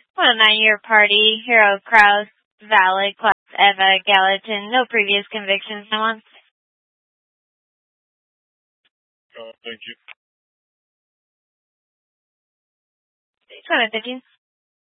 Well, 9-year party, Hero Kraus, valid, class Eva Gallatin, no previous convictions, no one. Thank you. 2015.